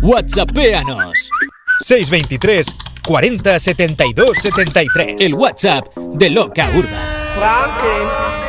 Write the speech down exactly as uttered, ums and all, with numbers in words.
WhatsAppéanos. seis veintitrés cuarenta setenta y dos setenta y tres. El WhatsApp de Loca Urba. Frankie.